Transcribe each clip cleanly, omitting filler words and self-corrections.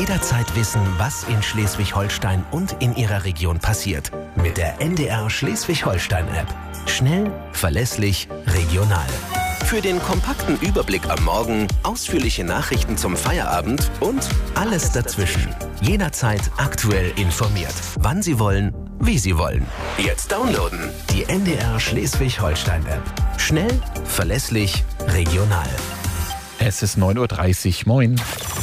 Jederzeit wissen, was in Schleswig-Holstein und in Ihrer Region passiert. Mit der NDR Schleswig-Holstein-App. Schnell, verlässlich, regional. Für den kompakten Überblick am Morgen, ausführliche Nachrichten zum Feierabend und alles dazwischen. Jederzeit aktuell informiert. Wann Sie wollen, wie Sie wollen. Jetzt downloaden. Die NDR Schleswig-Holstein-App. Schnell, verlässlich, regional. Es ist 9:30 Uhr. Moin.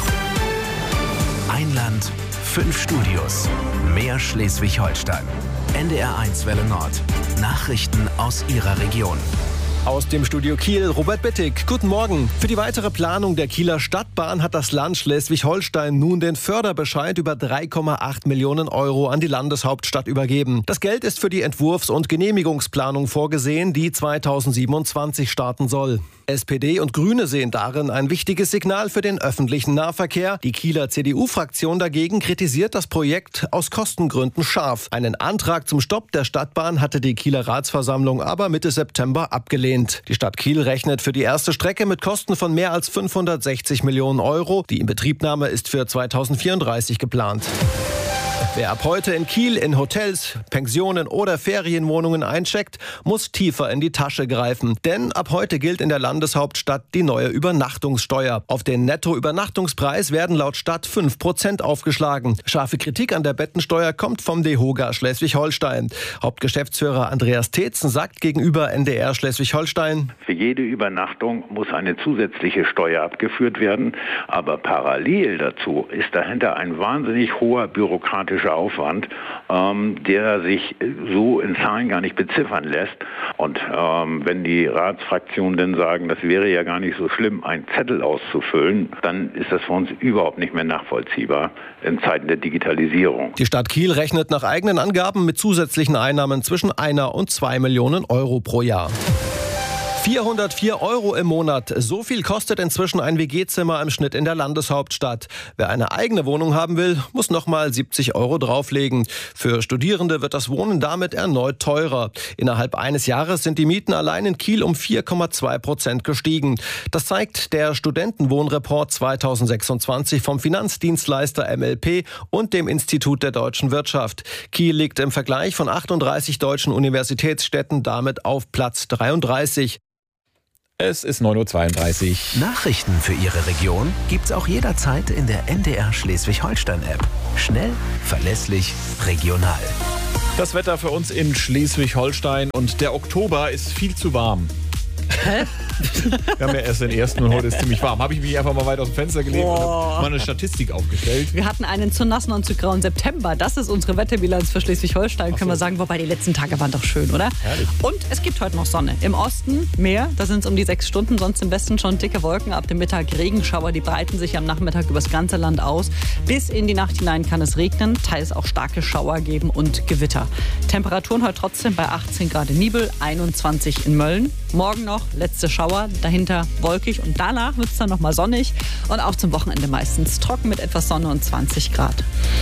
Ein Land, 5 Studios. Mehr Schleswig-Holstein. NDR 1 Welle Nord. Nachrichten aus Ihrer Region. Aus dem Studio Kiel, Robert Bittig. Guten Morgen. Für die weitere Planung der Kieler Stadtbahn hat das Land Schleswig-Holstein nun den Förderbescheid über 3,8 Millionen Euro an die Landeshauptstadt übergeben. Das Geld ist für die Entwurfs- und Genehmigungsplanung vorgesehen, die 2027 starten soll. SPD und Grüne sehen darin ein wichtiges Signal für den öffentlichen Nahverkehr. Die Kieler CDU-Fraktion dagegen kritisiert das Projekt aus Kostengründen scharf. Einen Antrag zum Stopp der Stadtbahn hatte die Kieler Ratsversammlung aber Mitte September abgelehnt. Die Stadt Kiel rechnet für die erste Strecke mit Kosten von mehr als 560 Millionen Euro. Die Inbetriebnahme ist für 2034 geplant. Wer ab heute in Kiel in Hotels, Pensionen oder Ferienwohnungen eincheckt, muss tiefer in die Tasche greifen. Denn ab heute gilt in der Landeshauptstadt die neue Übernachtungssteuer. Auf den Nettoübernachtungspreis werden laut Stadt 5% aufgeschlagen. Scharfe Kritik an der Bettensteuer kommt vom DEHOGA Schleswig-Holstein. Hauptgeschäftsführer Andreas Teetzen sagt gegenüber NDR Schleswig-Holstein: Für jede Übernachtung muss eine zusätzliche Steuer abgeführt werden. Aber parallel dazu ist dahinter ein wahnsinnig hoher bürokratischer Aufwand, der sich so in Zahlen gar nicht beziffern lässt. Und wenn die Ratsfraktionen dann sagen, das wäre ja gar nicht so schlimm, einen Zettel auszufüllen, dann ist das für uns überhaupt nicht mehr nachvollziehbar in Zeiten der Digitalisierung. Die Stadt Kiel rechnet nach eigenen Angaben mit zusätzlichen Einnahmen zwischen 1 und 2 Millionen Euro pro Jahr. 404 Euro im Monat. So viel kostet inzwischen ein WG-Zimmer im Schnitt in der Landeshauptstadt. Wer eine eigene Wohnung haben will, muss nochmal 70 Euro drauflegen. Für Studierende wird das Wohnen damit erneut teurer. Innerhalb eines Jahres sind die Mieten allein in Kiel um 4,2% gestiegen. Das zeigt der Studentenwohnreport 2026 vom Finanzdienstleister MLP und dem Institut der deutschen Wirtschaft. Kiel liegt im Vergleich von 38 deutschen Universitätsstädten damit auf Platz 33. Es ist 9:32 Uhr. Nachrichten für Ihre Region gibt's auch jederzeit in der NDR Schleswig-Holstein-App. Schnell, verlässlich, regional. Das Wetter für uns in Schleswig-Holstein und der Oktober ist viel zu warm. Hä? Wir haben ja erst den ersten und heute ist ziemlich warm. Habe ich mich einfach mal weit aus dem Fenster gelegt und habe mal eine Statistik aufgestellt. Wir hatten einen zu nassen und zu grauen September. Das ist unsere Wetterbilanz für Schleswig-Holstein, können wir sagen. Wobei die letzten Tage waren doch schön, oder? Herrlich. Und es gibt heute noch Sonne. Im Osten mehr, da sind es um die 6 Stunden. Sonst im Westen schon dicke Wolken. Ab dem Mittag Regenschauer, die breiten sich am Nachmittag übers ganze Land aus. Bis in die Nacht hinein kann es regnen, teils auch starke Schauer geben und Gewitter. Temperaturen heute trotzdem bei 18 Grad in Nibel, 21 in Mölln. Morgen noch letzte Schauer, dahinter wolkig und danach wird es dann nochmal sonnig und auch zum Wochenende meistens trocken mit etwas Sonne und 20 Grad.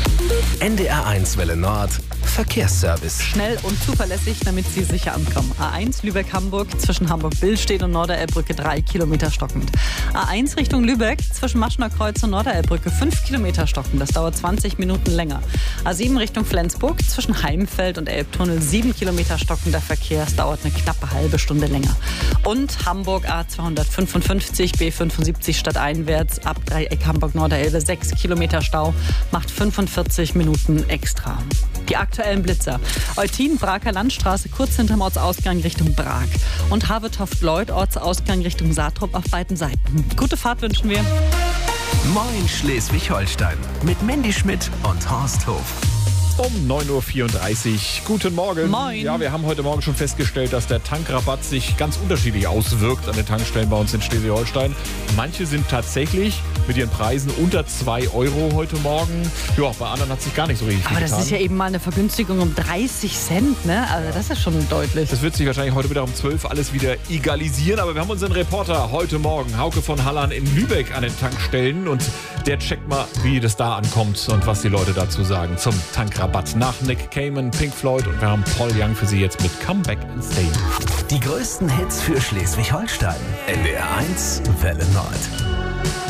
NDR 1 Welle Nord. Verkehrsservice. Schnell und zuverlässig, damit Sie sicher ankommen. A1 Lübeck-Hamburg zwischen Hamburg-Billstedt und Norderelbbrücke 3 Kilometer stockend. A1 Richtung Lübeck zwischen Maschner Kreuz und Norderelbbrücke 5 Kilometer stockend. Das dauert 20 Minuten länger. A7 Richtung Flensburg zwischen Heimfeld und Elbtunnel 7 Kilometer stockender Verkehr. Es dauert eine knappe halbe Stunde länger. Und Hamburg A255 B75 stadteinwärts ab Dreieck Hamburg-Norderelbe 6 Kilometer Stau, macht 45 Minuten extra. Die aktuellen Blitzer. Eutin, Braker Landstraße, kurz hinterm Ortsausgang Richtung Brag. Und Havetoft-Lloyd, Ortsausgang Richtung Saatrup auf beiden Seiten. Gute Fahrt wünschen wir. Moin Schleswig-Holstein mit Mandy Schmidt und Horst Hof. Um 9:34 Uhr. Guten Morgen. Moin. Ja, wir haben heute Morgen schon festgestellt, dass der Tankrabatt sich ganz unterschiedlich auswirkt an den Tankstellen bei uns in Schleswig-Holstein. Manche sind tatsächlich mit ihren Preisen unter 2 Euro heute Morgen. Ja, bei anderen hat sich gar nicht so richtig viel Aber getan. das ist ja eben mal eine Vergünstigung um 30 Cent, ne? Also das ist schon deutlich. Das wird sich wahrscheinlich heute wieder um 12 alles wieder egalisieren. Aber wir haben unseren Reporter heute Morgen, Hauke von Hallan in Lübeck, an den Tankstellen. Und der checkt mal, wie das da ankommt und was die Leute dazu sagen zum Tankrabatt. Nach Nick Cayman, Pink Floyd und wir haben Paul Young für Sie jetzt mit Come Back and Stay. Die größten Hits für Schleswig-Holstein. NDR 1 Welle Nord.